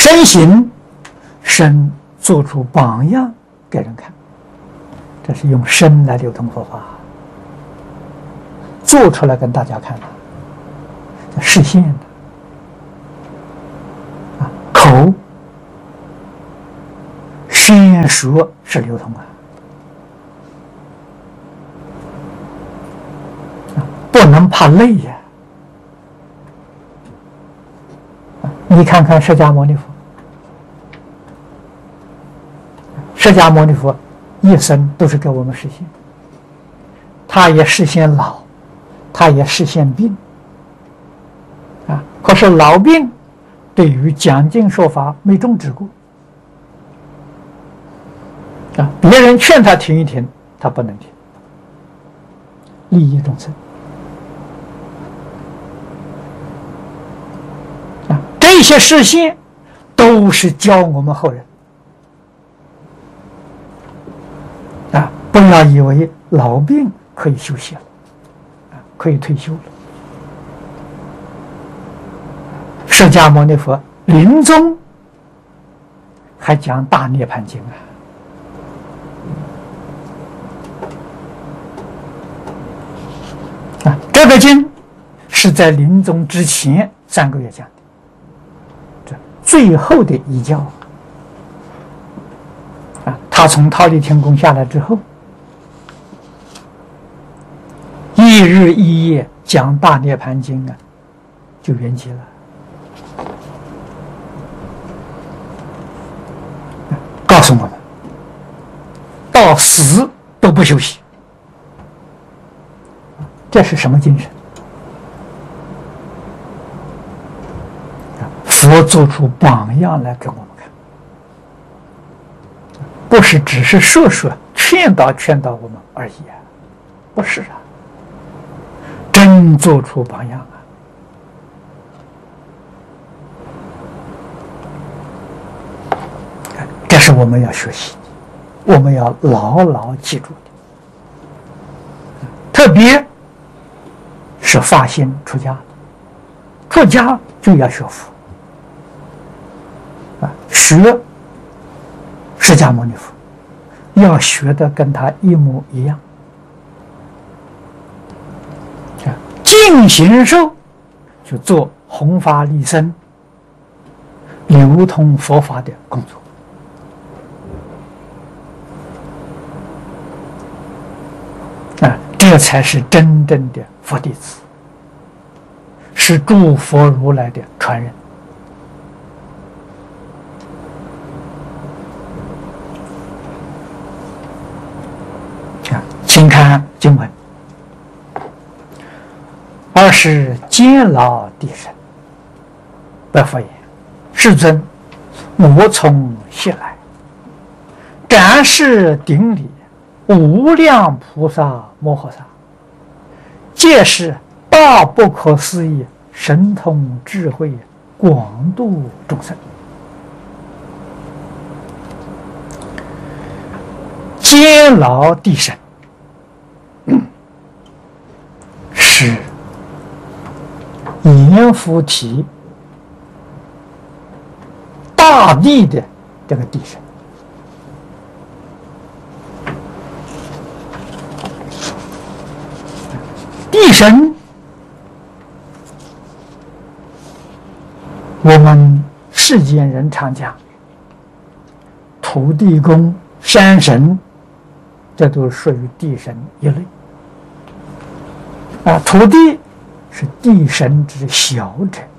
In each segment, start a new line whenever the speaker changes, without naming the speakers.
身行，身做出榜样给人看，这是用身来流通佛法，做出来跟大家看的，实现的。口宣说是流通不能怕累呀。你看看释迦牟尼佛，释迦牟尼佛一生都是给我们实现，他也实现老，他也实现病可是老病对于讲经说法没终止过别人劝他停一停，他不能停，利益众生这些示现都是教我们后人不要以为老病可以休息了可以退休了。释迦牟尼佛临终还讲大涅盘经这个经是在临终之前3个月讲的，这最后的遗教他从忉利天宫下来之后1日1夜讲大涅盘经就圆寂了。告诉我们，到死都不休息，这是什么精神？佛做出榜样来给我们看，不是只是说说劝导我们而已不是真做出榜样这是我们要学习的，我们要牢牢记住的。特别是发心出家，出家就要学佛学释迦牟尼佛，要学的跟他一模一样净行受就做弘法利生流通佛法的工作这才是真正的佛弟子，是诸佛如来的传人请看经文：“是监牢地神，白佛言：世尊，我从西来，展示顶礼无量菩萨摩诃萨，皆是大不可思议神通智慧，广度众生。监牢地神是阎浮提大地的这个地神。地神，我们世间人常讲土地公、山神，这都属于地神一类。土地是地神之小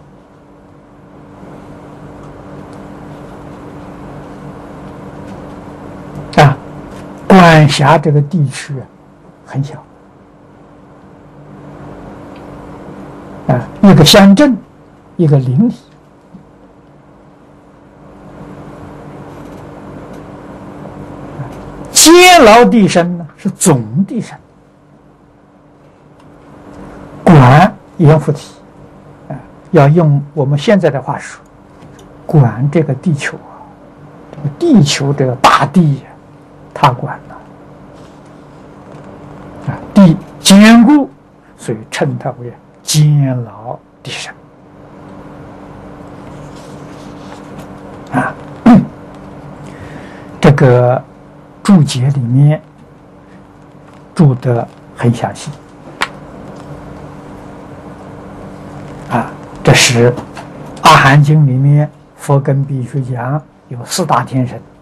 者，管辖这个地区很小。一个乡镇，一个邻里，监牢地神呢是总地神，管阎浮提，要用我们现在的话说，管这个地球这个地球这个大地他管了，地坚固，所以称它为监牢地神。 个注解里面注得很详细啊。这是《阿含经》里面佛跟比丘讲有4大天神。